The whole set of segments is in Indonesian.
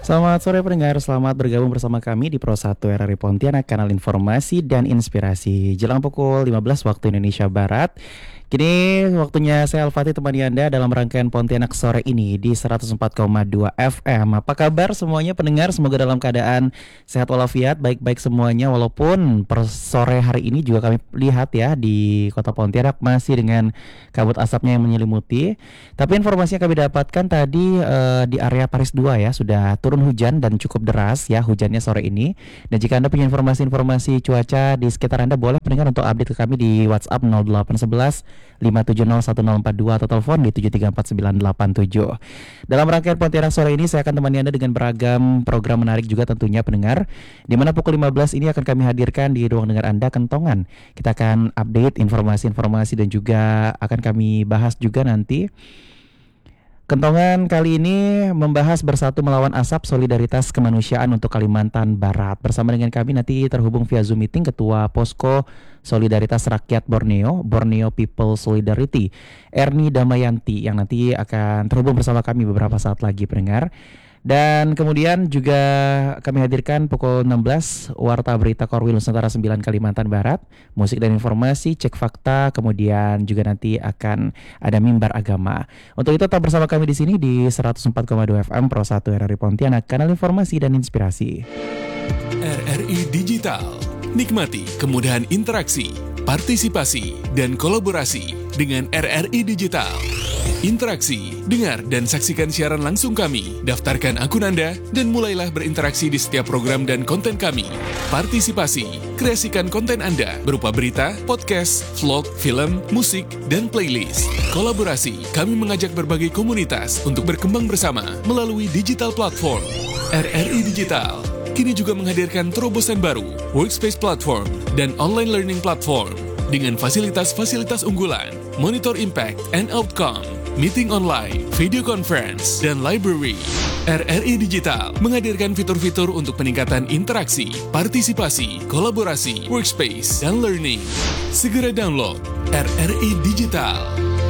Selamat sore pendengar, selamat bergabung bersama kami di Pro 1 RRI Pontianak, kanal informasi dan inspirasi. Jelang pukul 15 waktu Indonesia Barat. Kini waktunya saya Al-Fatih temani Anda dalam rangkaian Pontianak sore ini di 104,2 FM. Apa kabar semuanya pendengar? Semoga dalam keadaan sehat walafiat, baik-baik semuanya. Walaupun per sore hari ini juga kami lihat ya di kota Pontianak masih dengan kabut asapnya yang menyelimuti. Tapi informasi yang kami dapatkan tadi di area Paris 2 ya, sudah turun hujan dan cukup deras ya hujannya sore ini. Dan jika Anda punya informasi-informasi cuaca di sekitar Anda, boleh pendengar untuk update ke kami di WhatsApp 0811 5701042 atau telepon di 734987. Dalam rangkaian Pontianak sore ini saya akan temani Anda dengan beragam program menarik juga tentunya pendengar. Di mana pukul 15 ini akan kami hadirkan di ruang dengar Anda Kentongan. Kita akan update informasi-informasi dan juga akan kami bahas juga nanti. Kentongan kali ini membahas bersatu melawan asap solidaritas kemanusiaan untuk Kalimantan Barat. Bersama dengan kami nanti terhubung via Zoom meeting Ketua Posko Solidaritas Rakyat Borneo, Borneo People Solidarity, Erni Damayanti, yang nanti akan terhubung bersama kami beberapa saat lagi pendengar. Dan kemudian juga kami hadirkan pukul 16 Warta Berita Korwil Nusantara 9 Kalimantan Barat, musik dan informasi, cek fakta, kemudian juga nanti akan ada mimbar agama. Untuk itu tetap bersama kami di sini di 104,2 FM Pro 1 RRI Pontianak, kanal informasi dan inspirasi. RRI Digital. Nikmati kemudahan interaksi, partisipasi, dan kolaborasi dengan RRI Digital. Interaksi, dengar dan saksikan siaran langsung kami, daftarkan akun Anda, dan mulailah berinteraksi di setiap program dan konten kami. Partisipasi, kreasikan konten Anda berupa berita, podcast, vlog, film, musik, dan playlist. Kolaborasi, kami mengajak berbagai komunitas untuk berkembang bersama melalui digital platform. RRI Digital kini juga menghadirkan terobosan baru, workspace platform, dan online learning platform dengan fasilitas-fasilitas unggulan, monitor impact and outcome, meeting online, video conference, dan library. RRI Digital menghadirkan fitur-fitur untuk peningkatan interaksi, partisipasi, kolaborasi, workspace, dan learning. Segera download RRI Digital.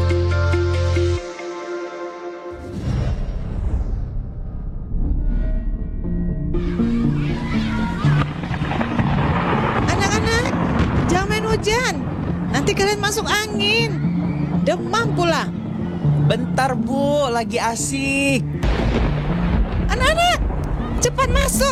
Anak-anak, jangan main hujan. Nanti kalian masuk angin. Demam pula. Bentar Bu, lagi asik. Anak-anak, cepat masuk.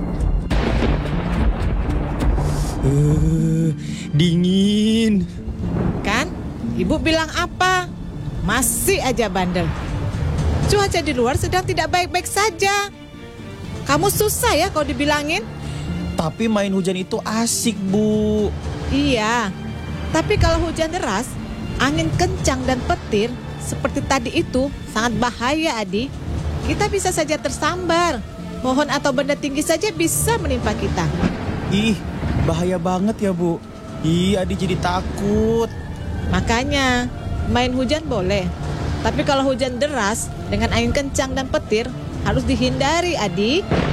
Dingin. Kan, ibu bilang apa? Masih aja bandel. Cuaca di luar sedang tidak baik-baik saja. Kamu susah ya kalau dibilangin. Tapi main hujan itu asik Bu. Iya, tapi kalau hujan deras, angin kencang dan petir seperti tadi itu sangat bahaya, Adi. Kita bisa saja tersambar. Pohon atau benda tinggi saja bisa menimpa kita. Ih, bahaya banget ya Bu. Ih, Adi jadi takut. Makanya, main hujan boleh. Tapi kalau hujan deras dengan angin kencang dan petir, harus dihindari, Adi.